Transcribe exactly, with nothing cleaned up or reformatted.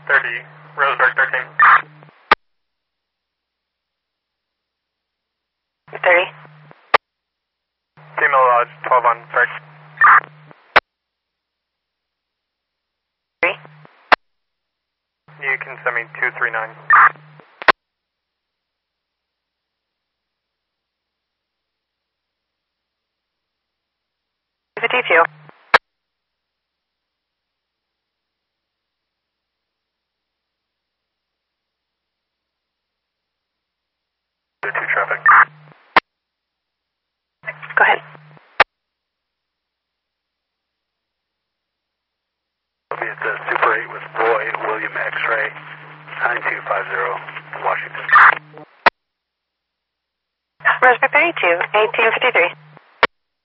thirty, Roseburg thirteen. thirty. Female Lodge, twelve on, sorry. three. You can send me two three nine. fifty-two. two traffic. Go ahead. It's a Super eight with Roy, William X-Ray, nine two five zero, Washington. Roseburg thirty-two, eighteen fifty-three.